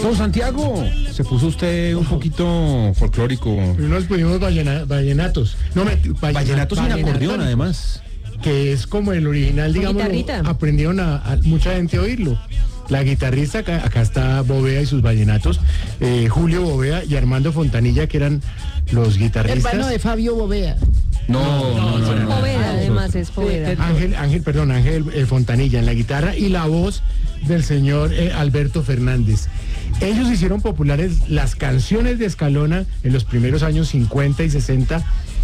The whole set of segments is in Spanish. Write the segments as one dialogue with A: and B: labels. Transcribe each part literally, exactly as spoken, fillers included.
A: Don Santiago, se puso usted un poquito folclórico.
B: Nos pusimos vallena, vallenatos. No, me,
A: vallena, vallenatos sin acordeón, además.
B: Que es como el original, digamos. Aprendieron a, a mucha gente a oírlo. La guitarrista, acá, acá está Bovea y sus vallenatos, eh, Julio Bovea y Armando Fontanilla, que eran los guitarristas.
C: Hermano de Fabio Bovea.
A: No, no, no, no,
D: es Poveda, además es Poveda.
B: Ángel, Ángel, perdón, Ángel eh, Fontanilla en la guitarra y la voz del señor eh, Alberto Fernández. Ellos hicieron populares las canciones de Escalona en los primeros años cincuenta y sesenta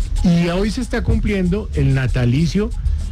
B: y hoy se está cumpliendo el natalicio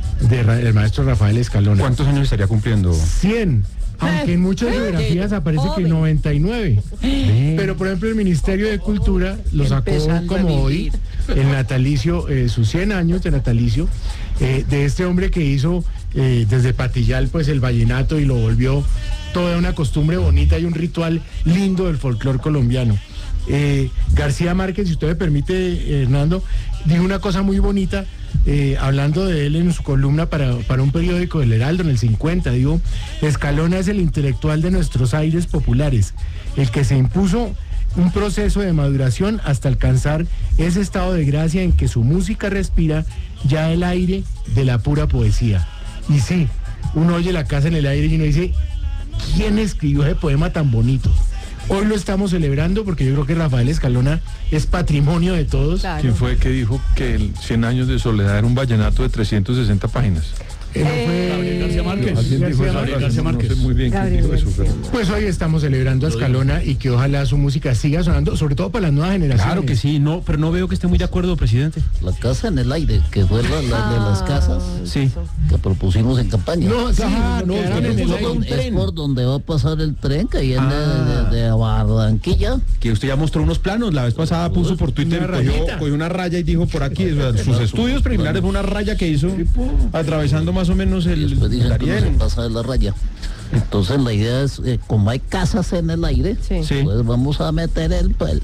B: del maestro Rafael Escalona.
A: ¿Cuántos años estaría cumpliendo?
B: cien. Aunque en muchas biografías aparece que noventa y nueve. Pero por ejemplo el Ministerio de Cultura lo sacó como hoy, el natalicio, eh, sus cien años de natalicio, eh, de este hombre que hizo eh, desde Patillal pues el vallenato y lo volvió toda una costumbre bonita y un ritual lindo del folclore colombiano. Eh, García Márquez, si usted me permite, eh, Hernando, dijo una cosa muy bonita, eh, hablando de él en su columna para, para un periódico del Heraldo en el cincuenta, digo, Escalona es el intelectual de nuestros aires populares, el que se impuso un proceso de maduración hasta alcanzar ese estado de gracia en que su música respira ya el aire de la pura poesía. Y sí, uno oye La casa en el aire y uno dice, ¿quién escribió ese poema tan bonito? Hoy lo estamos celebrando porque yo creo que Rafael Escalona es patrimonio de todos.
E: Claro. ¿Quién fue que dijo que el cien años de soledad era un vallenato de trescientas sesenta páginas?
B: Eh, fue
E: Gabriel García Márquez.
B: García
E: Dijo
B: Márquez.
E: Gabriel García Márquez. No sé muy bien quién dijo eso. Pero...
B: Pues hoy estamos celebrando a Escalona y que ojalá su música siga sonando, sobre todo para las nuevas generaciones.
A: Claro que sí, no, pero no veo que esté muy de acuerdo, presidente.
C: La casa en el aire, que fue la, la de las casas
A: sí.
C: que propusimos en campaña.
B: No, sí,
A: ah, no,
B: no,
A: no,
B: en el
C: es,
B: aire.
C: es por donde va a pasar el tren que viene
A: ah.
C: de, de Barranquilla.
A: Que usted ya mostró unos planos, la vez pasada puso por Twitter,
B: una
A: cogió,
B: rayita.
A: cogió una raya y dijo por aquí, o sea, sus estudios preliminares fue una raya que hizo atravesando más o menos el...
C: Pasa de la raya. Entonces la idea es, eh, como hay casas en el aire,
D: sí.
C: pues vamos a meter el, el,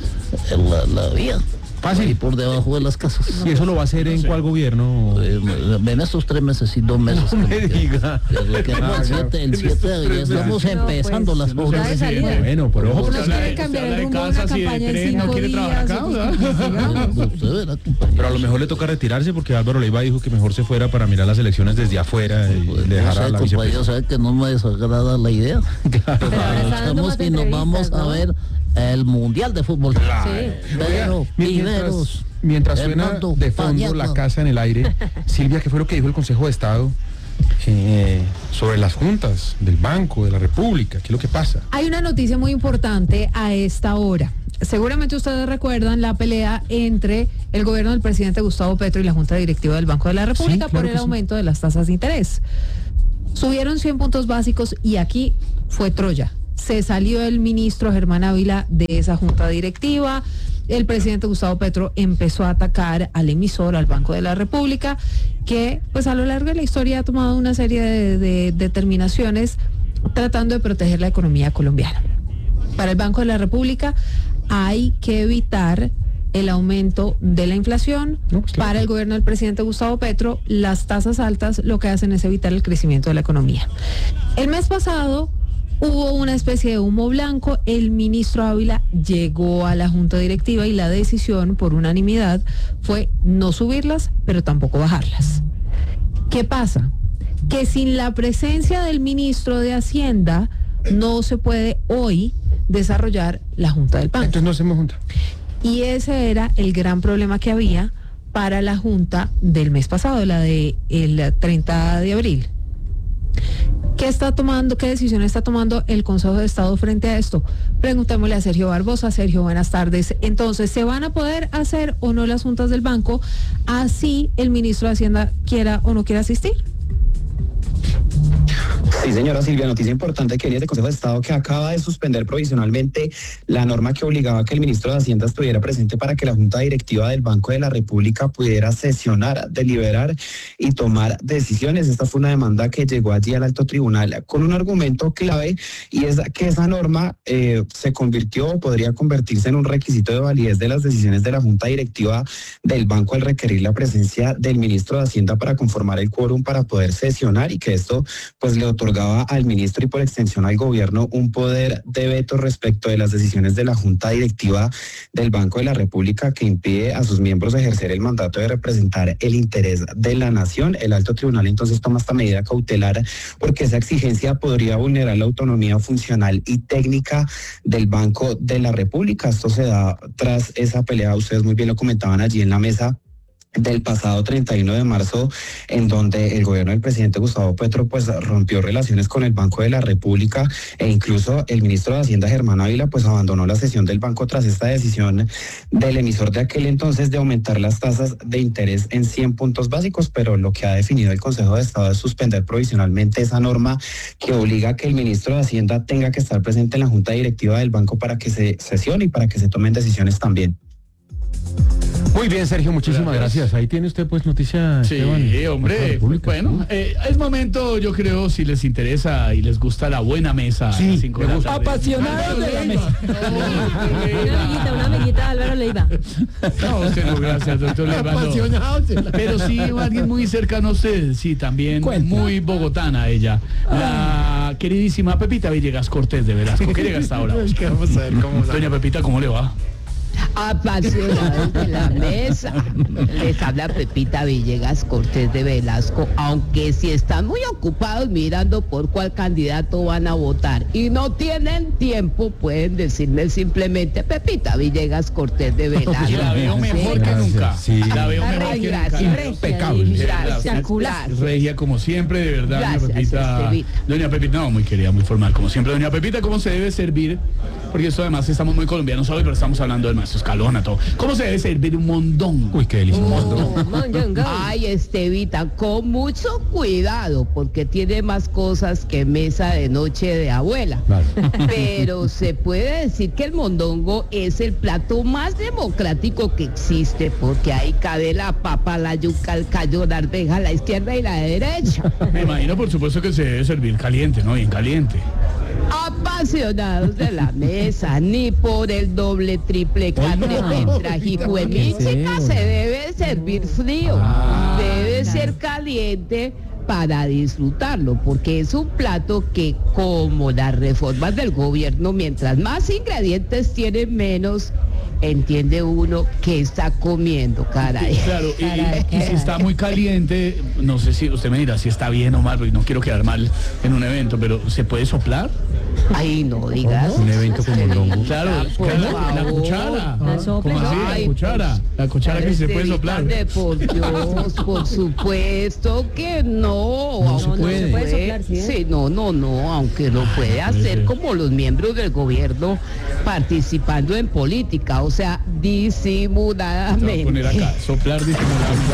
C: el la, la vía.
A: Fácil.
C: Ahí por debajo de las casas.
A: ¿Y eso lo va a hacer en cuál gobierno?
C: Eh, en estos tres meses y dos meses.
A: No me diga.
C: El siete, el siete, ya estamos empezando las obras.
A: Bueno, pero ojo.
D: Unos quieren cambiar el rumbo de una campaña en cinco días.
A: Pero a lo mejor le toca retirarse porque Álvaro Leiva dijo que mejor se fuera para mirar las elecciones desde afuera y
C: pues,
A: dejar
C: no sé,
A: a la
C: vicepresidenta. Sabe que no me desagrada la idea. Estamos y nos vamos ¿no? a ver el Mundial de Fútbol.
D: Sí.
C: Pero
A: mientras, mientras suena Hernando, de fondo Pañato. La casa en el aire, Silvia, ¿qué fue lo que dijo el Consejo de Estado eh, sobre las juntas del Banco de la República? ¿Qué es lo que pasa?
D: Hay una noticia muy importante a esta hora. Seguramente ustedes recuerdan la pelea entre el gobierno del presidente Gustavo Petro y la Junta Directiva del Banco de la República sí, claro por el aumento sí. de las tasas de interés. Subieron cien puntos básicos y aquí fue Troya. Se salió el ministro Germán Ávila de esa junta directiva, el presidente Gustavo Petro empezó a atacar al emisor, al Banco de la República, que pues a lo largo de la historia ha tomado una serie de, de determinaciones tratando de proteger la economía colombiana. Para el Banco de la República hay que evitar el aumento de la inflación. No, pues claro. Para el gobierno del presidente Gustavo Petro, las tasas altas lo que hacen es evitar el crecimiento de la economía. El mes pasado hubo una especie de humo blanco, el ministro Ávila llegó a la junta directiva y la decisión por unanimidad fue no subirlas, pero tampoco bajarlas. ¿Qué pasa? Que sin la presencia del ministro de Hacienda no se puede hoy desarrollar la junta del banco.
A: Entonces no hacemos junta.
D: Y ese era el gran problema que había para la junta del mes pasado, la del treinta de abril. ¿Qué está tomando, qué decisión está tomando el Consejo de Estado frente a esto? Preguntémosle a Sergio Barbosa. Sergio, buenas tardes. Entonces, ¿se van a poder hacer o no las juntas del banco así el ministro de Hacienda quiera o no quiera asistir?
F: Sí, señora Silvia, noticia importante que viene del Consejo de Estado que acaba de suspender provisionalmente la norma que obligaba a que el ministro de Hacienda estuviera presente para que la Junta Directiva del Banco de la República pudiera sesionar, deliberar y tomar decisiones. Esta fue una demanda que llegó allí al alto tribunal con un argumento clave y es que esa norma eh, se convirtió o podría convertirse en un requisito de validez de las decisiones de la Junta Directiva del Banco al requerir la presencia del ministro de Hacienda para conformar el quórum para poder sesionar y que esto pues pues le otorgaba al ministro y por extensión al gobierno un poder de veto respecto de las decisiones de la Junta Directiva del Banco de la República que impide a sus miembros ejercer el mandato de representar el interés de la nación. El alto tribunal entonces toma esta medida cautelar porque esa exigencia podría vulnerar la autonomía funcional y técnica del Banco de la República. Esto se da tras esa pelea, ustedes muy bien lo comentaban allí en la mesa del pasado treinta y uno de marzo, en donde el gobierno del presidente Gustavo Petro pues rompió relaciones con el Banco de la República e incluso el ministro de Hacienda Germán Ávila pues abandonó la sesión del banco tras esta decisión del emisor de aquel entonces de aumentar las tasas de interés en cien puntos básicos, pero lo que ha definido el Consejo de Estado es suspender provisionalmente esa norma que obliga a que el ministro de Hacienda tenga que estar presente en la junta directiva del banco para que se sesione y para que se tomen decisiones también.
A: Muy bien, Sergio, muchísimas gracias. gracias. Ahí tiene usted pues noticia.
G: Sí,
A: Esteban,
G: hombre, bueno, eh, es momento, yo creo, si les interesa y les gusta la buena mesa.
A: Sí,
G: cinco de la tarde.
H: Apasionados de la mesa.
D: No, una amiguita, una amiguita de Álvaro Leiva.
G: No, usted no, gracias, doctor Leiva.
H: Apasionados.
G: No. Pero sí, alguien muy cercano a usted, sí, también Cuenta. Muy bogotana ella. La queridísima Pepita Villegas Cortés de Velasco, que llega hasta ahora.
H: Vamos a ver cómo
G: Doña Pepita, ¿cómo le va?
I: Apasionados de la mesa, les habla Pepita Villegas Cortés de Velasco, aunque si están muy ocupados mirando por cuál candidato van a votar y no tienen tiempo, pueden decirme simplemente Pepita Villegas Cortés de Velasco.
G: Y la veo mejor sí. que nunca,
A: sí.
G: la veo mejor
I: Ay,
G: que
I: gracias,
G: nunca.
I: regia,
G: Impecable.
I: Gracias, gracias.
G: Regia como siempre, de verdad,
I: Gracias,
G: doña Pepita.
I: Estevita.
G: Doña Pepita, no, muy querida, muy formal, como siempre. Doña Pepita, ¿cómo se debe servir? Porque esto además estamos muy colombianos hoy, pero estamos hablando del maestro Escalona, todo. ¿Cómo se debe servir un mondongo?
A: Uy, qué delicioso.
I: Oh, ay, Estevita, con mucho cuidado, porque tiene más cosas que mesa de noche de abuela.
A: Vale.
I: Pero se puede decir que el mondongo es el plato más democrático que existe, porque ahí cabe la papa, la yuca, el callo, la arveja, la izquierda y la derecha.
G: Me imagino, por supuesto, que se debe servir caliente, ¿no? Bien caliente.
I: Apasionados de la mesa, ni por el doble, triple, cuatripetrajicuemíchica se debe servir frío,
A: Ah,
I: debe ser caliente para disfrutarlo, porque es un plato que, como las reformas del gobierno, mientras más ingredientes tiene, menos entiende uno que está comiendo, caray.
G: Claro, y, y, y si está muy caliente, no sé si usted me dirá si está bien o mal, porque no quiero quedar mal en un evento, pero ¿se puede soplar?
I: Ay, no digas.
A: Un evento como mondongo.
G: Claro,
I: por
G: claro,
I: favor.
G: la cuchara.
D: La sople,
G: ¿Cómo así?
I: Ay,
G: La cuchara. La cuchara que se puede soplar.
I: De por Dios, por supuesto que no.
A: No se
I: Aunque
A: puede.
D: Se puede soplar, ¿sí?
I: Sí, no, no, no, aunque lo puede hacer como los miembros del gobierno participando en política, o sea,
G: Te
I: disimuladamente.
G: voy a poner acá, soplar disimuladamente.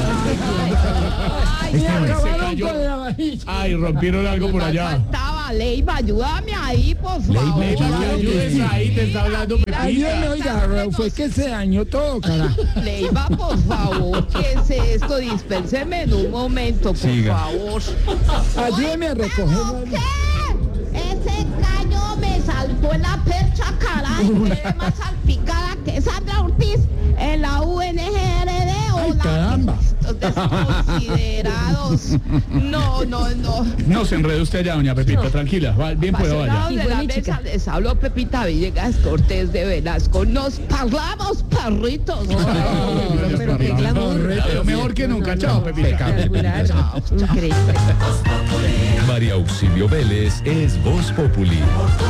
I: Ay,
G: Se
H: acabaron
G: cayó.
H: con la varilla.
G: Ay, rompieron algo por allá.
I: faltaba, Leiva, ayúdame ahí, por favor.
G: Leiva, que ayudes ahí, te está hablando
H: Ayúdame,
G: Pepita.
H: oiga, fue que se dañó todo, carajo.
I: Leiva, por favor, ¿qué es esto? Dispénseme en un momento, por
A: Siga.
I: favor.
H: Ayúdeme a recoger.
I: ¿Qué? Ese gallo me saltó en la percha, caray. ¿Qué más salpicada que Sandra Ortiz en la U N G R D?
H: Ay, caramba.
I: Estos desconsiderados. No, no, no.
G: No se enrede usted allá, doña Pepita, tranquila. Va, bien puedo vaya.
I: Apasionados de la mesa, les habló Pepita Villegas Cortés de Velasco. Nos parlamos, perritos.
D: Pero qué glamour.
G: La veo mejor que nunca. Chao, Pepita.
D: Espectacular. Increíble.
J: María Auxilio Vélez es Voz Populi.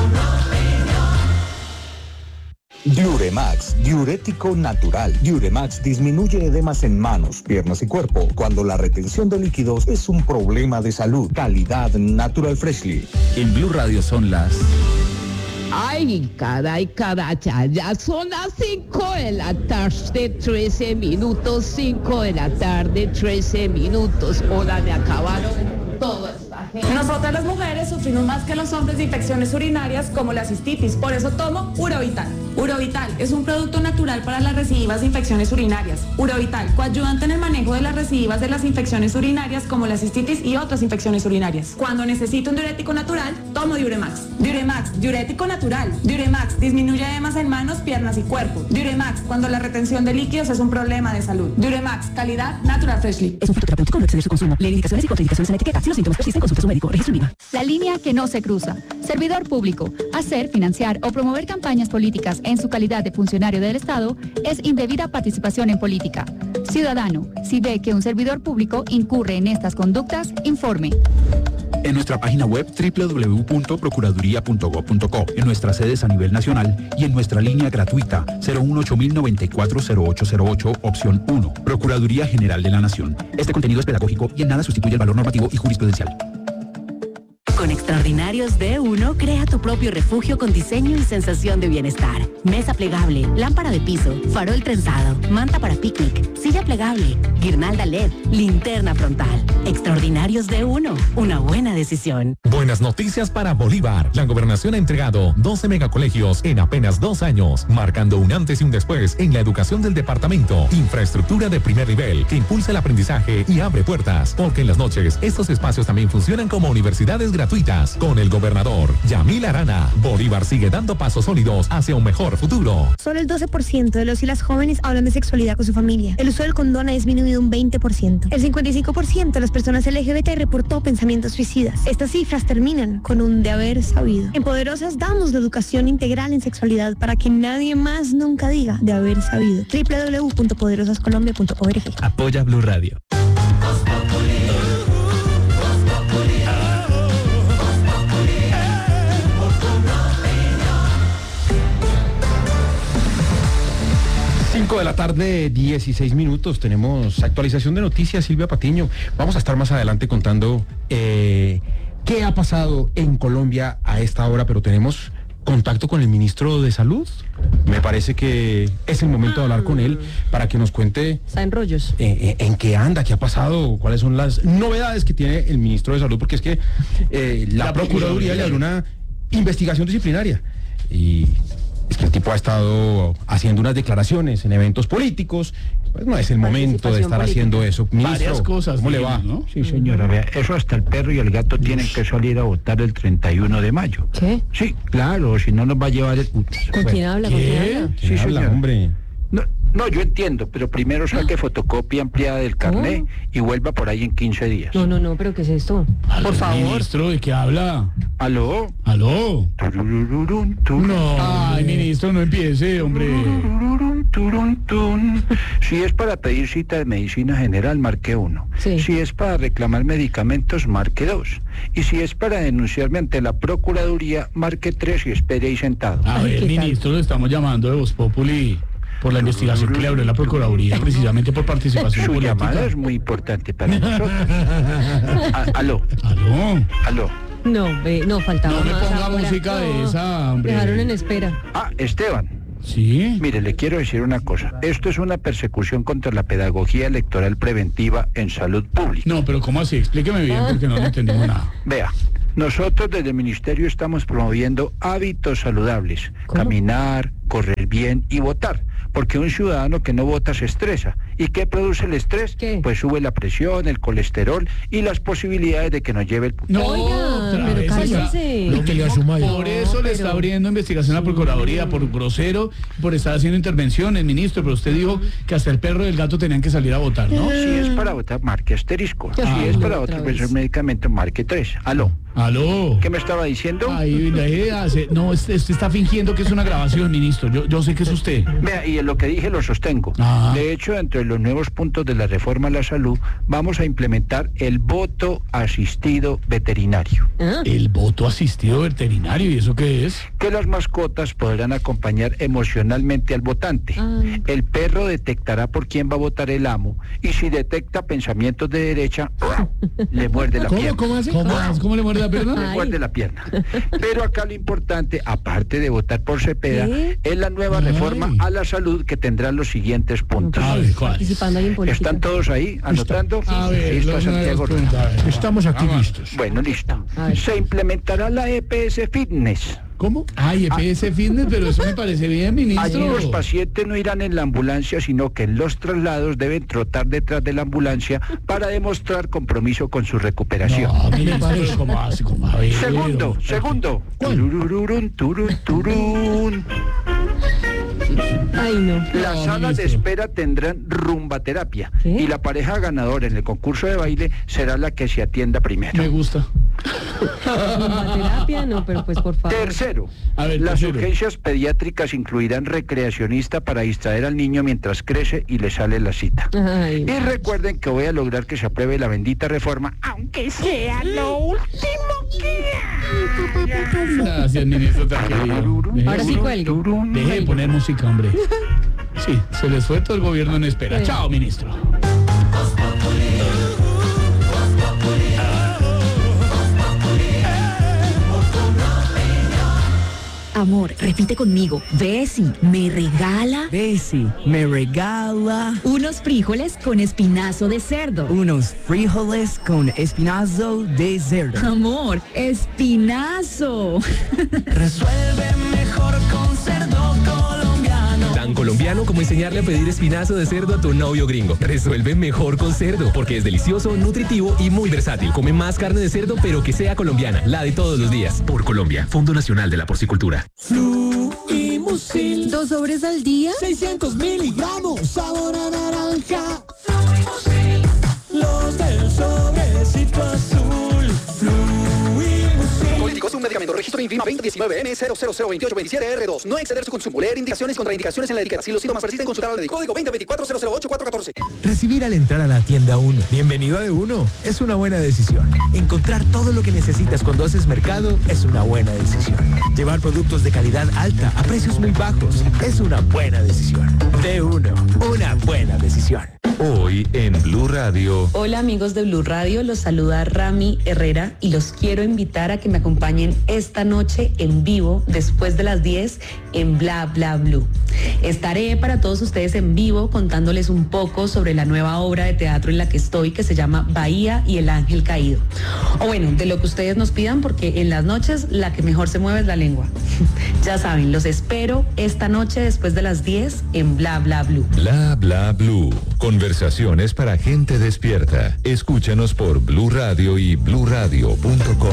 K: Diuremax, diurético natural. Diuremax disminuye edemas en manos, piernas y cuerpo cuando la retención de líquidos es un problema de salud. Calidad Natural Freshly.
J: En Blue Radio son las...
I: Ay, caray, caracha, ya son las cinco de la tarde, trece minutos, cinco de la tarde, trece minutos. Hola, me acabaron todo esta gente.
L: Nosotras las mujeres sufrimos más que los hombres de infecciones urinarias como la cistitis, por eso tomo Urovital. Urovital es un producto natural para las recidivas de infecciones urinarias. Urovital, coayudante en el manejo de las recidivas de las infecciones urinarias como la cistitis y otras infecciones urinarias. Cuando necesito un diurético natural, tomo Diuremax. Diuremax, diurético natural. Diuremax, disminuye edemas en manos, piernas y cuerpo. Diuremax, cuando la retención de líquidos es un problema de salud. Diuremax, calidad Natural Freshly.
M: Es un fruto terapéutico, no exceder su consumo. Leer indicaciones y contraindicaciones en la etiqueta. Si los síntomas persisten, consulte consulte a su médico. Registro INVIMA.
N: La línea que no se cruza. Servidor público. Hacer, financiar o promover campañas políticas en su calidad de funcionario del Estado es indebida participación en política. Ciudadano, si ve que un servidor público incurre en estas conductas, informe.
O: En nuestra página web doble u doble u doble u punto procuraduría punto gob punto co, en nuestras sedes a nivel nacional y en nuestra línea gratuita cero uno ocho mil noventa y cuatro cero ocho cero ocho, opción uno. Procuraduría General de la Nación. Este contenido es pedagógico y en nada sustituye el valor normativo y jurisprudencial.
P: Con Extraordinarios de uno, crea tu propio refugio con diseño y sensación de bienestar. Mesa plegable, lámpara de piso, farol trenzado, manta para picnic, silla plegable, guirnalda L E D, linterna frontal. Extraordinarios de uno, una buena decisión.
Q: Buenas noticias para Bolívar. La gobernación ha entregado doce megacolegios en apenas dos años, marcando un antes y un después en la educación del departamento. Infraestructura de primer nivel que impulsa el aprendizaje y abre puertas, porque en las noches estos espacios también funcionan como universidades gratuitas. Con el gobernador Yamil Arana, Bolívar sigue dando pasos sólidos hacia un mejor futuro.
R: Solo el doce por ciento de los y las jóvenes hablan de sexualidad con su familia. El uso del condón ha disminuido un veinte por ciento. El cincuenta y cinco por ciento de las personas L G B T reportó pensamientos suicidas. Estas cifras terminan con un de haber sabido. En Poderosas damos la educación integral en sexualidad para que nadie más nunca diga de haber sabido. doble u doble u doble u punto poderosas colombia punto org.
J: Apoya Blue Radio.
A: cinco de la tarde, dieciséis minutos. Tenemos actualización de noticias, Silvia Patiño. Vamos a estar más adelante contando eh, qué ha pasado en Colombia a esta hora, pero tenemos contacto con el ministro de Salud. Me parece que es el momento de hablar con él para que nos cuente
D: Está en rollos.
A: Eh, eh, en qué anda, qué ha pasado, cuáles son las novedades que tiene el ministro de Salud, porque es que eh, la, la Procuraduría le abrió una investigación disciplinaria y es que el tipo ha estado haciendo unas declaraciones en eventos políticos, pues no es el momento de estar política. haciendo eso. Ministro,
G: varias cosas,
A: ¿cómo le va?
G: ¿No?
S: Sí, señora, vea, eso hasta el perro y el gato tienen que salir a votar el treinta y uno de mayo.
D: ¿Qué?
S: Sí, claro, si no nos va a llevar el...
D: ¿Con bueno, quién habla? ¿Con quién habla?
S: Sí,
A: habla,
S: señora.
A: hombre.
S: No, no, yo entiendo, pero primero saque fotocopia ampliada del carné y vuelva por ahí en quince días.
D: No, no, no, pero ¿qué es esto?
G: Aló,
D: por favor.
G: Ministro, ¿de qué habla?
S: ¿Aló?
G: ¿Aló?
S: Turururun, turun.
G: No, ay, ministro, no empiece, hombre.
S: Turururun, turun, tun. Si es para pedir cita de medicina general, marque uno.
D: Sí.
S: Si es para reclamar medicamentos, marque dos. Y si es para denunciarme ante la Procuraduría, marque tres y espere ahí sentado.
G: A ver, ministro, lo estamos llamando de Voz Populi por la investigación que le abrió la Procuraduría, precisamente por participación
S: Su
G: política.
S: llamada es muy importante para nosotros. A, aló.
G: ¿Aló?
S: Aló.
D: No, ve, no, faltaba
G: No me
D: más
G: ponga
D: ahora.
G: música de
D: No,
G: esa, hombre.
D: Dejaron en espera.
S: Ah, Esteban.
G: ¿Sí?
S: Mire, le quiero decir una cosa. Esto es una persecución contra la pedagogía electoral preventiva en salud pública.
G: No, pero ¿cómo así? Explíqueme bien porque no le entendimos nada.
S: Vea, nosotros desde el Ministerio estamos promoviendo hábitos saludables.
D: ¿Cómo?
S: Caminar, correr bien y votar. Porque un ciudadano que no vota se estresa. ¿Y qué produce el estrés?
D: ¿Qué?
S: Pues sube la presión, el colesterol y las posibilidades de que nos lleve el...
G: No,
D: Oiga,
G: otra
D: pero
G: vez
D: cállese.
G: está-
B: Lo que le asuma yo.
G: Por eso le
D: pero-
G: está abriendo investigación a la Procuraduría, por grosero, por estar haciendo intervenciones, ministro, pero usted dijo que hasta el perro y el gato tenían que salir a votar, ¿no?
S: Si es para votar, marque asterisco. Si
G: Ah,
S: es para
D: otra
S: otro
D: vez.
S: pues, medicamento, marque tres. Aló.
G: ¿Aló?
S: ¿Qué me estaba diciendo?
G: Ay, deje de hacer- no, usted, usted está fingiendo que es una grabación, ministro. Yo, yo sé que es usted.
S: Vea, y en lo que dije lo sostengo.
G: Ah.
S: De hecho, entre los nuevos puntos de la reforma a la salud, vamos a implementar el voto asistido veterinario.
D: ¿Ah?
G: El voto asistido veterinario, ¿y eso qué es?
S: Que las mascotas podrán acompañar emocionalmente al votante.
D: Ah.
S: El perro detectará por quién va a votar el amo y si detecta pensamientos de derecha, le muerde la
B: ¿Cómo,
S: pierna.
B: cómo así?
G: ¿Cómo, ¿Cómo le muerde la pierna?
S: Le
D: Ay.
S: muerde la pierna. Pero acá lo importante, aparte de votar por Cepeda,
D: ¿Qué?
S: es la nueva
B: Ay.
S: reforma a la salud que tendrá los siguientes puntos.
G: A ver, ¿cuál?
D: Participando ahí en política.
S: ¿Están todos ahí anotando?
G: A ver,
S: Ahí está
G: los
S: Santiago
G: nuevos
S: Rueda.
G: puntos.
B: Estamos aquí
G: Vamos.
B: listos.
S: Bueno, listo.
D: A ver.
S: Se implementará la E P S Fitness.
B: ¿Cómo?
G: Ay, E P S Fitness, pero eso me parece bien, ministro.
S: Allí los pacientes no irán en la ambulancia, sino que en los traslados deben trotar detrás de la ambulancia para demostrar compromiso con su recuperación.
G: No, ministro, pero ¿cómo hace? ¿Cómo? A ver,
S: Segundo,
G: pero-
S: segundo. Turururun, turun, turun.
D: Ay, no.
S: Las
G: No,
S: salas de
G: ministro.
S: espera tendrán rumbaterapia
D: ¿Qué?
S: y la pareja ganadora en el concurso de baile será la que se atienda primero.
G: Me gusta.
M: Terapia, no, pero pues por favor.
S: Tercero,
G: A ver,
S: las
G: tercero.
S: urgencias pediátricas incluirán recreacionista para distraer al niño mientras crece y le sale la cita.
M: Ay,
S: Y recuerden que voy a lograr que se apruebe la bendita reforma, aunque sea lo último que haga.
G: Gracias, ministro, tan querido. Deje-
M: ahora sí cuelgue.
G: Deje de poner música, hombre. Sí, se les fue todo el gobierno en espera.
M: Sí.
G: Chao, ministro.
P: Amor, repite conmigo. Bessie, me regala.
T: Bessie, me regala
P: Unos frijoles con espinazo de cerdo.
T: unos frijoles con espinazo de cerdo.
P: Amor, espinazo.
T: Resuelve mejor con cerdo colombiano.
U: Tan colombiano como enseñarle a pedir espinazo de cerdo a tu novio gringo. Resuelve mejor con cerdo, porque es delicioso, nutritivo y muy versátil. Come más carne de cerdo, pero que sea colombiana, la de todos los días. Por Colombia, Fondo Nacional de la Porcicultura.
H: Fluimusil.
D: ¿Dos sobres al día?
H: seiscientos miligramos, sabor a naranja. Los del sobrecito azul. Fluimusil.
V: Políticos, un medicamento. Registro INVIMA veinte diecinueve N cero cero cero veintiocho veintisiete R dos. No exceder su consumo. Leer indicaciones y contraindicaciones en la etiqueta. Si los síntomas persisten, consultar al médico. Código veinte veinticuatro cero cero ocho cuatro catorce.
W: Recibir al entrar a la tienda uno. Bienvenido a de uno. Es una buena decisión. Encontrar todo lo que necesitas cuando haces mercado es una buena decisión. Llevar productos de calidad alta a precios muy bajos es una buena decisión. de uno. Una buena decisión.
J: Hoy en Blue Radio.
X: Hola amigos de Blue Radio, los saluda Rami Herrera y los quiero invitar a que me acompañen esta noche en vivo después de las diez en Bla Bla Blue. Estaré para todos ustedes en vivo contándoles un poco sobre la nueva obra de teatro en la que estoy, que se llama Bahía y el Ángel Caído. O bueno, de lo que ustedes nos pidan, porque en las noches la que mejor se mueve es la lengua. Ya saben, los espero esta noche después de las diez en Bla Bla Blue.
J: Bla Bla Blue. Conversaciones para gente despierta. Escúchanos por Blue Radio y blue radio punto com.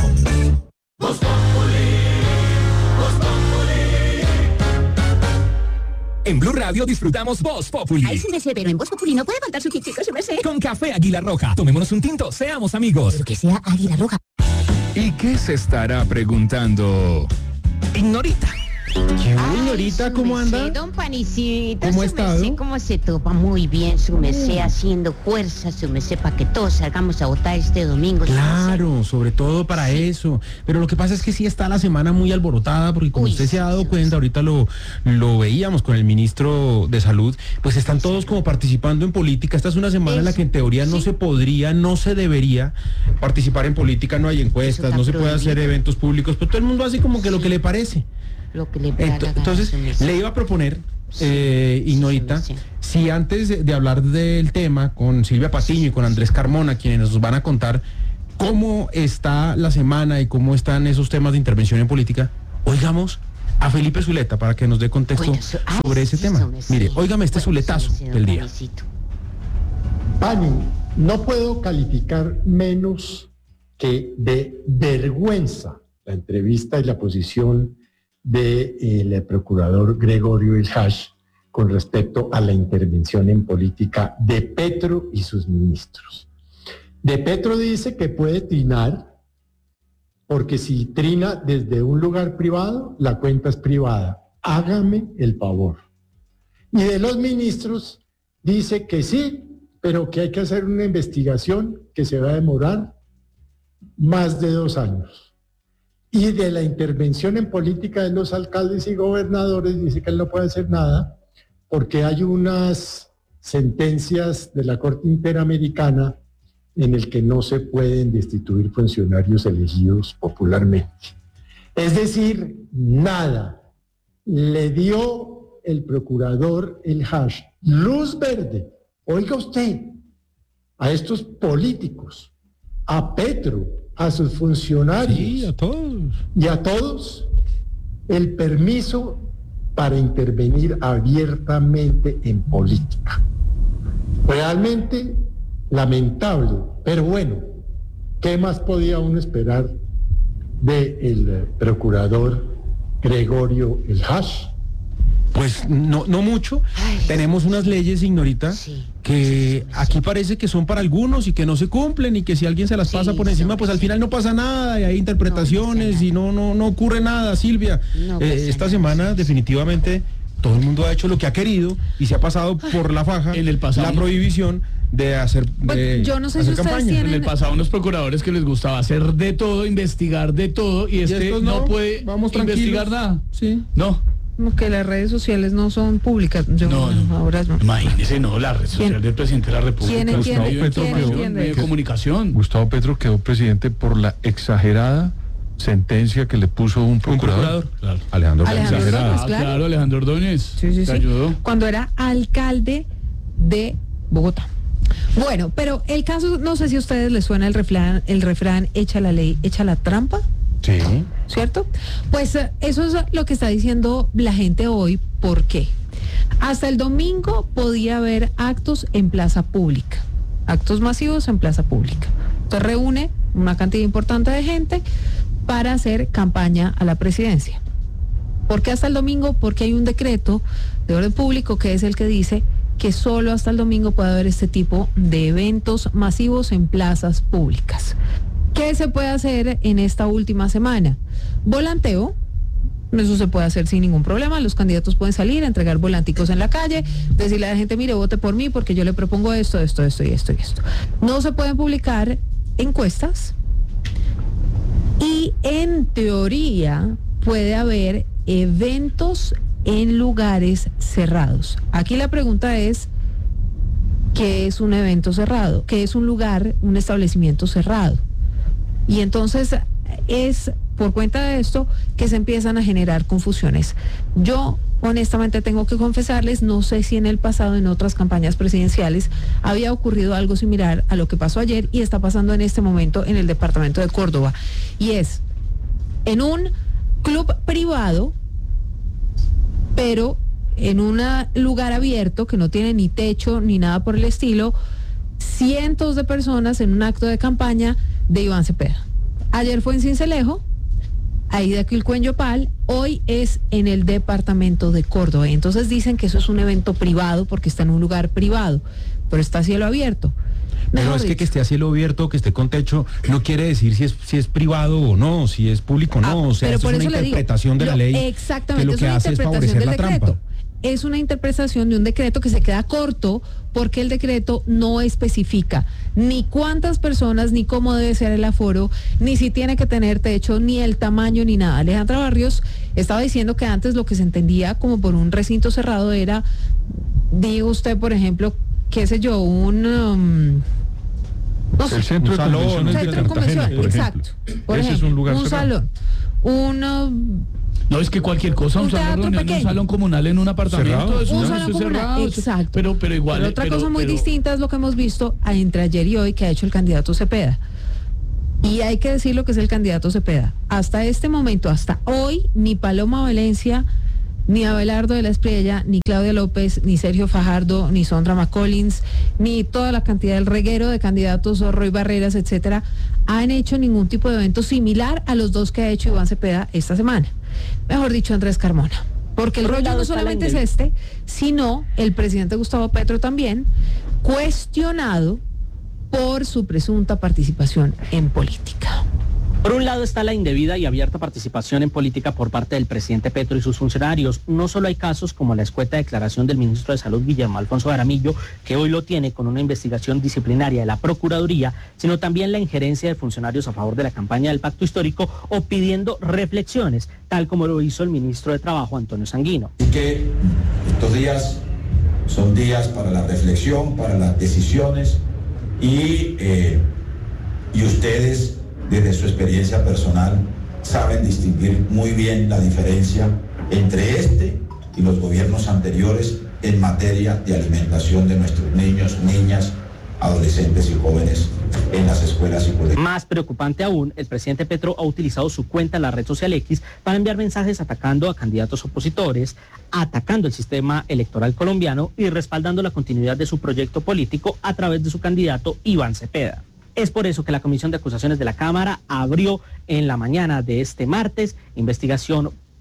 Q: En Blue Radio disfrutamos Voz Populi.
P: Ay, su merced, pero en Voz Populi no puede faltar su tintico, su merced.
Q: Con café Águila Roja. Tomémonos un tinto, seamos amigos.
P: Pero que sea Águila Roja.
Y: ¿Y qué se estará preguntando
Q: Ignorita?
A: ¿Qué señorita? ¿Cómo anda?
I: Don Panicito,
A: ¿Cómo ha
I: su merced,
A: estado?
I: ¿cómo se topa? Muy bien, su merced, haciendo fuerza, su merced, para que todos salgamos a votar este domingo. su
A: Claro, sobre todo para eso. Pero lo que pasa es que sí está la semana muy alborotada, porque como
I: Uy,
A: usted se ha dado
I: sí,
A: cuenta, ahorita lo, lo veíamos con el ministro de Salud, pues están todos como participando en política. Esta es una semana en la que en teoría no se podría, no se debería participar en política, no hay encuestas,
I: está
A: no se puede hacer
I: prohibido.
A: eventos públicos, pero todo el mundo hace como que lo que le parece.
I: Lo que le da la
A: Ento-
I: gana,
A: Entonces,
I: su merced.
A: le iba a proponer, eh, Ignorita, si antes de, de hablar del tema con Silvia Patiño y con Andrés Carmona, quienes nos van a contar cómo está la semana y cómo están esos temas de intervención en política, oigamos a Felipe Zuleta para que nos dé contexto
I: Bueno, su- ah,
A: sobre ese
I: sí,
A: tema.
I: su merced.
A: Mire, óigame este
I: Bueno,
A: zuletazo
I: su merced, don
A: del día.
I: Panicito.
B: Pani, no puedo calificar menos que de vergüenza la entrevista y la posición del procurador Gregorio El Hash con respecto a la intervención en política de Petro y sus ministros. De Petro dice que puede trinar, porque si trina desde un lugar privado, la cuenta es privada. Hágame el favor. Y de los ministros dice que sí, pero que hay que hacer una investigación que se va a demorar más de dos años. Y de la intervención en política de los alcaldes y gobernadores dice que él no puede hacer nada porque hay unas sentencias de la Corte Interamericana en el que no se pueden destituir funcionarios elegidos popularmente. Es decir, nada. Le dio el procurador El Hash luz verde, oiga usted, a estos políticos, a Petro, a sus funcionarios,
A: Sí, a todos.
B: y a todos el permiso para intervenir abiertamente en política. Realmente lamentable, pero bueno, ¿qué más podía uno esperar del procurador Gregorio El Hash?
A: Pues no, no mucho. Ay, tenemos unas leyes, Ignorita, sí, que sí, aquí sí. parece que son para algunos y que no se cumplen y que si alguien se las pasa sí, por encima, no, pues al final no pasa nada y hay interpretaciones no, y no, no, no ocurre nada, Silvia. No, eh, esta semana sí, definitivamente todo el mundo ha hecho lo que ha querido y se ha pasado por la faja en el pasado, la prohibición de hacer de
D: bueno, yo no sé si ustedes
G: campaña.
D: Tienen...
G: En el pasado unos procuradores que les gustaba hacer de todo, investigar de todo y este y no, no puede vamos investigar nada.
A: Sí.
G: No.
D: Como que las redes sociales no son públicas. Yo,
G: no, no,
D: ahora no.
G: Imagínese, no, la red social del presidente de la República.
D: ¿Quién entiende?
G: Gustavo Petro,
D: ¿Quién entiende?
G: Medio de comunicación.
C: Gustavo Petro quedó presidente por la exagerada sentencia que le puso un procurador. ¿Un procurador?
G: Claro.
C: Alejandro,
G: Alejandro Ordóñez. Ah, claro. claro, Alejandro Ordóñez.
D: Sí, sí, sí.
G: Ayudó.
D: Cuando era alcalde de Bogotá. Bueno, pero el caso, no sé si a ustedes les suena el refrán, el refrán, echa la ley, echa la trampa.
A: Sí.
D: ¿Cierto? Pues eso es lo que está diciendo la gente hoy. ¿Por qué? Hasta el domingo podía haber actos en plaza pública, actos masivos en plaza pública. Se reúne una cantidad importante de gente para hacer campaña a la presidencia. ¿Por qué hasta el domingo? Porque hay un decreto de orden público que es el que dice que solo hasta el domingo puede haber este tipo de eventos masivos en plazas públicas. ¿Qué se puede hacer en esta última semana? Volanteo, eso se puede hacer sin ningún problema, los candidatos pueden salir a entregar volanticos en la calle, decirle a la gente, mire, vote por mí porque yo le propongo esto, esto, esto y esto y esto. No se pueden publicar encuestas y en teoría puede haber eventos en lugares cerrados. Aquí la pregunta es, ¿qué es un evento cerrado? ¿Qué es un lugar, un establecimiento cerrado? Y entonces es por cuenta de esto que se empiezan a generar confusiones. Yo honestamente tengo que confesarles, no sé si en el pasado, en otras campañas presidenciales, había ocurrido algo similar a lo que pasó ayer y está pasando en este momento en el departamento de Córdoba. Y es en un club privado, pero en un lugar abierto que no tiene ni techo ni nada por el estilo, cientos de personas en un acto de campaña de Iván Cepeda. Ayer fue en Sincelejo, ahí de Quilcuén-Yopal, hoy es en el departamento de Córdoba. Entonces dicen que eso es un evento privado porque está en un lugar privado, pero está a cielo abierto.
A: Pero es que que esté a cielo abierto, que esté con techo, no quiere decir si es si es privado o no, si es público o no.
D: Ah,
A: o sea, esto es una interpretación
D: digo,
A: de la ley.
D: Exactamente,
A: que lo
D: es
A: que
D: una
A: hace es
D: interpretación
A: favorecer
D: del
A: la
D: decreto.
A: trampa.
D: Es una interpretación de un decreto que se queda corto porque el decreto no especifica ni cuántas personas, ni cómo debe ser el aforo, ni si tiene que tener techo, ni el tamaño, ni nada. Alejandra Barrios estaba diciendo que antes lo que se entendía como por un recinto cerrado era, diga usted, por ejemplo, qué sé yo, un... Um, no sé,
C: el centro
A: un
C: de
A: salón,
C: convenciones
D: un centro de convenciones, exacto. Por
C: Ese
D: ejemplo,
C: es un lugar
D: un
C: cerrado.
D: salón, un...
G: No, es que cualquier cosa, un, un salón de reunión, un salón comunal en un apartamento,
A: cerrado.
G: eso
D: un
G: no,
D: salón
G: eso es
D: comunal,
G: cerrado,
D: exacto.
G: Pero, pero igual.
D: Pero otra
G: pero,
D: cosa muy
G: pero...
D: distinta es lo que hemos visto entre ayer y hoy que ha hecho el candidato Cepeda. Y hay que decir lo que es el candidato Cepeda. Hasta este momento, hasta hoy, ni Paloma Valencia, ni Abelardo de la Espriella, ni Claudia López, ni Sergio Fajardo, ni Sondra McCollins, ni toda la cantidad del reguero de candidatos, Roy Barreras, etcétera, han hecho ningún tipo de evento similar a los dos que ha hecho Iván Cepeda esta semana. Mejor dicho, Andrés Carmona. Porque el rollo no solamente es este, sino el presidente Gustavo Petro también, cuestionado por su presunta participación en política.
E: Por un lado está la indebida y abierta participación en política por parte del presidente Petro y sus funcionarios. No solo hay casos como la escueta declaración del ministro de Salud, Guillermo Alfonso Jaramillo, que hoy lo tiene con una investigación disciplinaria de la Procuraduría, sino también la injerencia de funcionarios a favor de la campaña del Pacto Histórico o pidiendo reflexiones, tal como lo hizo el ministro de Trabajo, Antonio Sanguino.
F: Así que estos días son días para la reflexión, para las decisiones y, eh, y ustedes, desde su experiencia personal, saben distinguir muy bien la diferencia entre este y los gobiernos anteriores en materia de alimentación de nuestros niños, niñas, adolescentes y jóvenes en las escuelas y colegios.
E: Más preocupante aún, el presidente Petro ha utilizado su cuenta en la red social X para enviar mensajes atacando a candidatos opositores, atacando el sistema electoral colombiano y respaldando la continuidad de su proyecto político a través de su candidato Iván Cepeda. Es por eso que la Comisión de Acusaciones de la Cámara abrió en la mañana de este martes investigación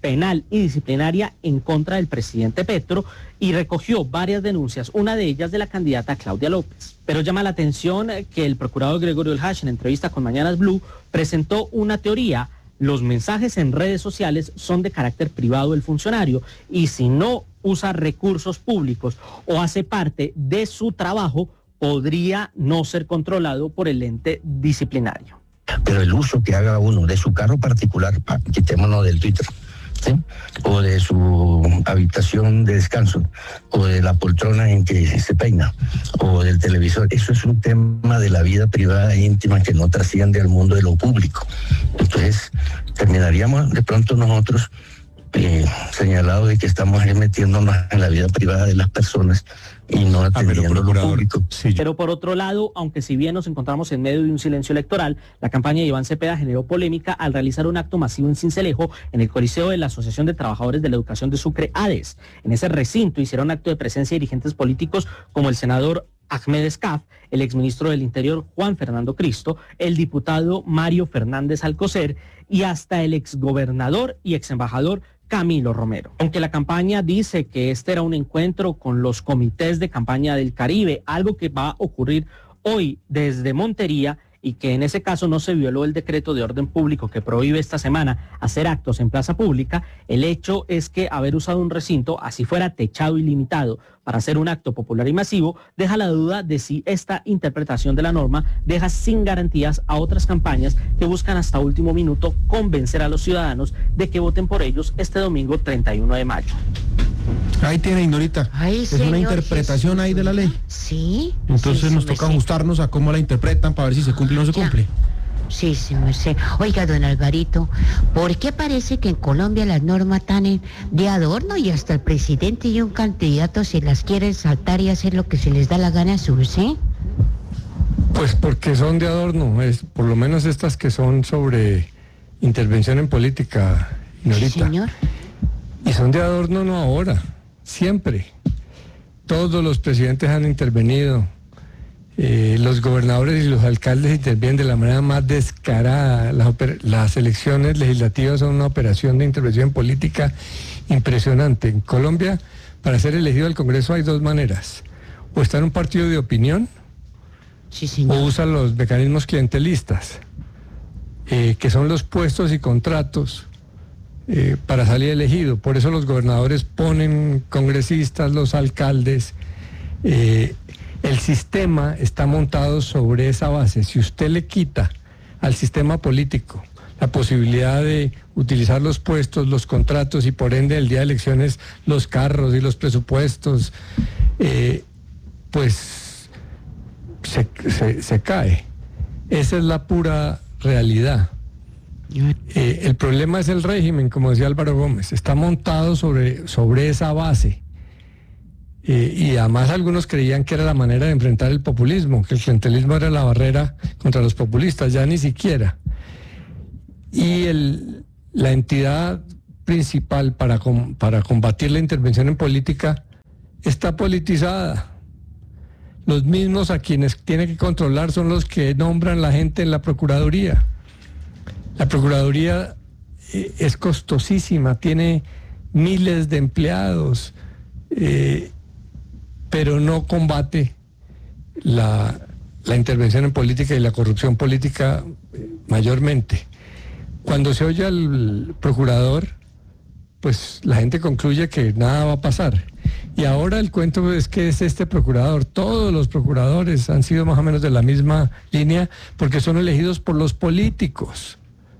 E: penal y disciplinaria en contra del presidente Petro y recogió varias denuncias, una de ellas de la candidata Claudia López. Pero llama la atención que el procurador Gregorio El Hash, en entrevista con Mañanas Blue, presentó una teoría: los mensajes en redes sociales son de carácter privado del funcionario y si no usa recursos públicos o hace parte de su trabajo, podría no ser controlado por el ente disciplinario.
K: Pero el uso que haga uno de su carro particular, pa, quitémonos del Twitter, ¿sí? O de su habitación de descanso, o de la poltrona en que se peina, o del televisor, eso es un tema de la vida privada e íntima que no trasciende al mundo de lo público. Entonces, terminaríamos de pronto nosotros eh, señalados de que estamos metiéndonos en la vida privada de las personas y no atendiendo ah, lo público.
E: Sí. Pero por otro lado, aunque si bien nos encontramos en medio de un silencio electoral, la campaña de Iván Cepeda generó polémica al realizar un acto masivo en Sincelejo, en el Coliseo de la Asociación de Trabajadores de la Educación de Sucre, ADES. En ese recinto hicieron acto de presencia dirigentes políticos como el senador Ahmed Escaf, el exministro del Interior Juan Fernando Cristo, el diputado Mario Fernández Alcocer y hasta el exgobernador y exembajador Camilo Romero. Aunque la campaña dice que este era un encuentro con los comités de campaña del Caribe, algo que va a ocurrir hoy desde Montería, y que en ese caso no se violó el decreto de orden público que prohíbe esta semana hacer actos en plaza pública, el hecho es que haber usado un recinto, así fuera techado y limitado, para hacer un acto popular y masivo, deja la duda de si esta interpretación de la norma deja sin garantías a otras campañas que buscan hasta último minuto convencer a los ciudadanos de que voten por ellos este domingo treinta y uno de mayo.
A: Ahí tiene, Ignorita.
L: Ay,
A: es
L: señor,
A: una interpretación
L: Jesús.
A: ahí de la ley.
L: Sí.
A: Entonces
L: sí,
A: nos
L: sí,
A: toca
L: sí.
A: ajustarnos a cómo la interpretan para ver si se cumple o no se
L: Ya.
A: cumple.
L: Sí, sí, me sé. Oiga, don Alvarito, ¿por qué parece que en Colombia las normas están en- de adorno y hasta el presidente y un candidato se las quieren saltar y hacer lo que se les da la gana a su, ¿sí?
N: Pues porque son de adorno, es, por lo menos estas que son sobre intervención en política, Ignorita.
L: Sí, señor.
N: Y son de adorno no ahora, siempre. Todos los presidentes han intervenido. Eh, los gobernadores y los alcaldes intervienen de la manera más descarada. Las, oper- las elecciones legislativas son una operación de intervención política impresionante. En Colombia, para ser elegido al Congreso hay dos maneras. O está en un partido de opinión,
L: sí, señor.
N: o usa los mecanismos clientelistas, eh, que son los puestos y contratos eh, para salir elegido. Por eso los gobernadores ponen congresistas, los alcaldes. eh, El sistema está montado sobre esa base. Si usted le quita al sistema político la posibilidad de utilizar los puestos, los contratos y por ende el día de elecciones los carros y los presupuestos, eh, pues se, se- se cae. Esa es la pura realidad. Eh, el problema es el régimen, como decía Álvaro Gómez, está montado sobre, sobre esa base. Eh, y además algunos creían que era la manera de enfrentar el populismo, que el clientelismo era la barrera contra los populistas, ya ni siquiera. Y el, la entidad principal para, com- para combatir la intervención en política está politizada. Los mismos a quienes tiene que controlar son los que nombran la gente en la Procuraduría. La Procuraduría eh, es costosísima, tiene miles de empleados, eh, pero no combate la, la intervención en política y la corrupción política eh, mayormente. Cuando se oye al procurador, pues la gente concluye que nada va a pasar. Y ahora el cuento es que es este procurador. Todos los procuradores han sido más o menos de la misma línea porque son elegidos por los políticos.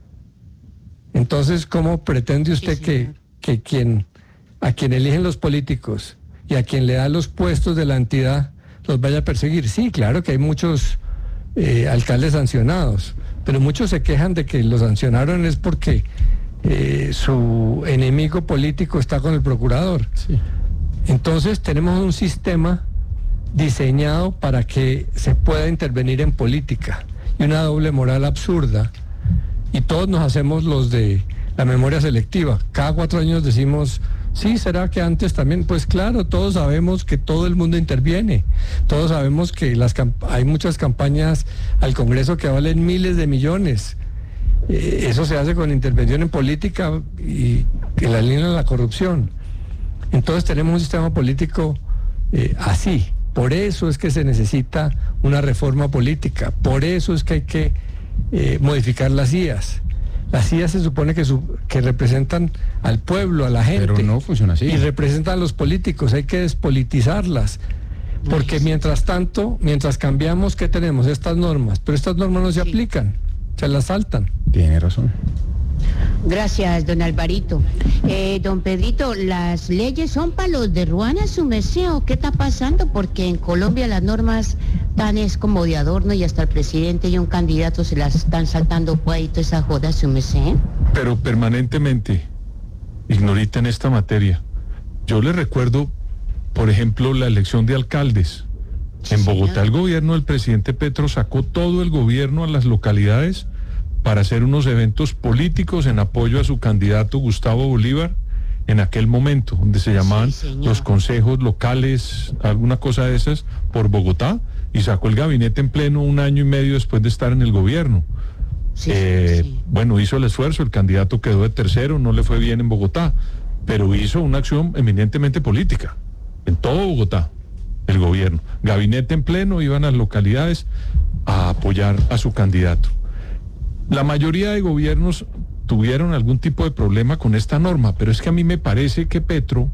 N: Entonces, ¿cómo pretende usted que, que quien, a quien eligen los políticos y a quien le da los puestos de la entidad los vaya a perseguir? Sí, claro que hay muchos eh, alcaldes sancionados, pero muchos se quejan de que los sancionaron es porque eh, su enemigo político está con el procurador.
A: Sí.
N: Entonces tenemos un sistema diseñado para que se pueda intervenir en política y una doble moral absurda. Y todos nos hacemos los de la memoria selectiva. Cada cuatro años decimos, sí, ¿será que antes también? Pues claro, todos sabemos que todo el mundo interviene. Todos sabemos que las camp- hay muchas campañas al Congreso que valen miles de millones. Eh, eso se hace con intervención en política y que la eliminan la corrupción. Entonces tenemos un sistema político eh, así. Por eso es que se necesita una reforma política. Por eso es que hay que eh, modificar las I A S. Las I A S se supone que, su, que representan al pueblo, a la gente.
A: Pero no funciona así.
N: Y representan a los políticos. Hay que despolitizarlas. Porque mientras tanto, mientras cambiamos, ¿qué tenemos? Estas normas. Pero estas normas no se
L: Sí.
N: aplican. Se las saltan.
A: Tiene razón.
L: Gracias, don Alvarito. Eh, don Pedrito, ¿las leyes son para los de Ruana, su meseo? ¿Qué está pasando? Porque en Colombia las normas tan es como de adorno y hasta el presidente y un candidato se las están saltando por ahí toda esa joda, su meseo.
C: Pero permanentemente, ignorita en esta materia. Yo le recuerdo, por ejemplo, la elección de alcaldes. En Bogotá el gobierno del presidente Petro sacó todo el gobierno a las localidades para hacer unos eventos políticos en apoyo a su candidato Gustavo Bolívar en aquel momento, donde se llamaban
L: Sí,
C: los consejos locales, alguna cosa de esas, por Bogotá, y sacó el gabinete en pleno un año y medio después de estar en el gobierno.
L: Sí,
C: Eh,
L: sí.
C: Bueno, hizo el esfuerzo, el candidato quedó de tercero, no le fue bien en Bogotá, pero hizo una acción eminentemente política, en todo Bogotá, el gobierno. Gabinete en pleno, iban a las localidades a apoyar a su candidato. La mayoría de gobiernos tuvieron algún tipo de problema con esta norma, pero es que a mí me parece que Petro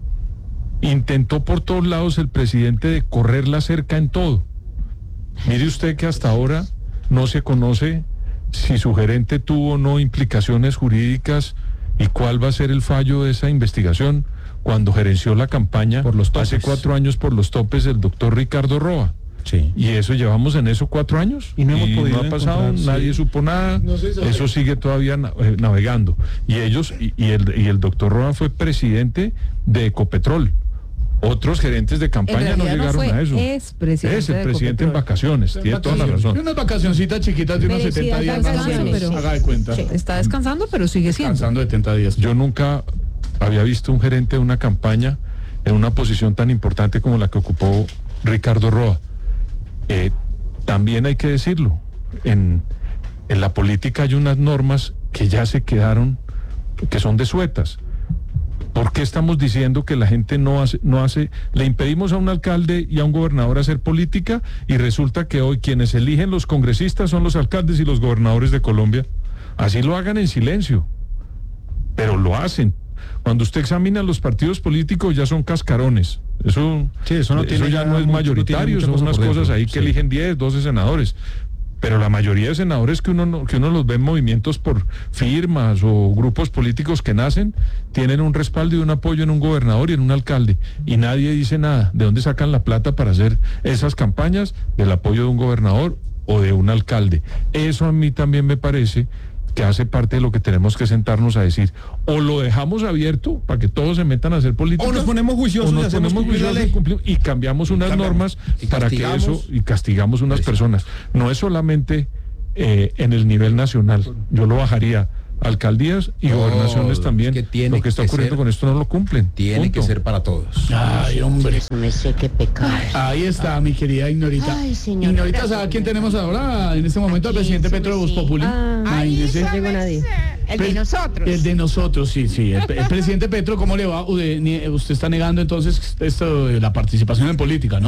C: intentó por todos lados, el presidente, de correr la cerca en todo. Mire usted que hasta ahora no se conoce si su gerente tuvo o no implicaciones jurídicas y cuál va a ser el fallo de esa investigación cuando gerenció la campaña
A: Por los
C: hace
A: topes.
C: cuatro años por los topes del doctor Ricardo Roa.
A: Sí.
C: Y eso llevamos en eso cuatro años.
A: Y no hemos podido
C: ha pasado,
A: encontrar, sí.
C: nadie supo nada.
B: No se sabe.
C: Eso sigue todavía na- eh, navegando. Y ellos, y, y el, y el doctor Roa fue presidente de Ecopetrol. Otros gerentes de
D: En
C: campaña no
D: realidad no
C: llegaron
D: fue,
C: a eso.
D: es presidente
C: Es el
D: de
C: presidente en
D: Ecopetrol.
C: vacaciones, tiene toda la
G: Y
C: razón.
G: unas vacacioncitas chiquitas de unos
D: Merecidas
G: setenta días más o
D: vacaciones,
G: menos.
D: pero-
G: Haga de cuenta.
D: Sí, está descansando, pero sigue siendo.
G: Descansando de setenta días.
C: Yo nunca había visto un gerente de una campaña en una posición tan importante como la que ocupó Ricardo Roa. Eh, también hay que decirlo, en, en la política hay unas normas que ya se quedaron, que son desuetas. ¿Por qué estamos diciendo que la gente no hace, no hace, le impedimos a un alcalde y a un gobernador hacer política y resulta que hoy quienes eligen los congresistas son los alcaldes y los gobernadores de Colombia? Así lo hagan en silencio, pero lo hacen. Cuando usted examina los partidos políticos ya son cascarones. Eso,
A: Sí, eso no tiene
C: ya
A: ya
C: no es
A: mucho- no
C: mayoritario,
A: tiene mucha
C: son
A: cosa
C: unas
A: por
C: cosas
A: dentro,
C: ahí que
A: sí.
C: eligen diez, doce senadores. Pero la mayoría de senadores que uno, no- que uno los ve en movimientos por firmas o grupos políticos que nacen, tienen un respaldo y un apoyo en un gobernador y en un alcalde. Y nadie dice nada. ¿De dónde sacan la plata para hacer esas campañas? Del apoyo de un gobernador o de un alcalde. Eso a mí también me parece que hace parte de lo que tenemos que sentarnos a decir. O lo dejamos abierto para que todos se metan a hacer política.
A: O nos ponemos juiciosos
C: o nos
A: y hacemos
C: ponemos
A: cumplir la
C: juiciosos y
A: ley.
C: cumplimos- y cambiamos unas
A: cambiamos.
C: normas
A: Y
C: para que
A: castigamos.
C: eso, y castigamos unas personas. No es solamente eh, en el nivel nacional. Yo lo bajaría. Alcaldías y
A: Todos,
C: gobernaciones también.
A: que tiene
C: Lo que está
A: que
C: ocurriendo
A: ser-
C: con esto no lo cumplen.
A: Tiene
C: Punto.
A: que ser para todos.
G: Ay, hombre.
L: Me sé qué pecado.
G: Ahí está, mi querida Ignorita.
L: Ay, señor,
G: Ignorita,
L: gracias,
G: ¿sabe a quién
L: señor.
G: tenemos ahora? En este momento al
L: ¿A quién?
G: presidente
L: Sí,
G: Petro de Voz
L: sí.
G: Populi.
D: Ah,
G: Imagínese.
L: no llegó nadie. El de
G: Pre-
L: nosotros.
G: El de nosotros, sí, sí. El, el presidente Petro, ¿cómo le va? Usted, usted está negando entonces esto de la participación en política, ¿no?